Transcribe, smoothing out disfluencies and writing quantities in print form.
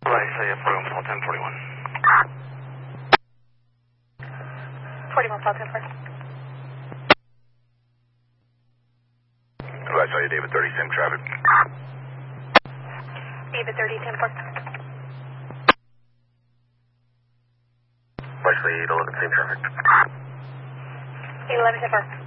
Right, so yeah, 41 Fall 10, 41. 41 Fall 10, 41. Right, so you David 30, same traffic. David 30, 10, 4. Wesley 811, same traffic. 811, 10, 4.